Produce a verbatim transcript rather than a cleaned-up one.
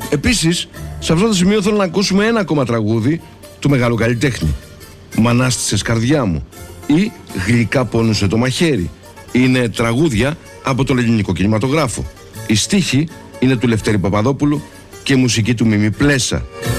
Επίσης, σε αυτό το σημείο θέλω να ακούσουμε ένα ακόμα τραγούδι του μεγάλου καλλιτέχνη. «Μ' ανάστησες καρδιά μου» ή «Γλυκά πόνουσε το μαχαίρι». Είναι τραγούδια από τον ελληνικό κινηματογράφο. Η στίχη είναι του Λευτέρη Παπαδόπουλου και η μουσική του Μίμη Πλέσα.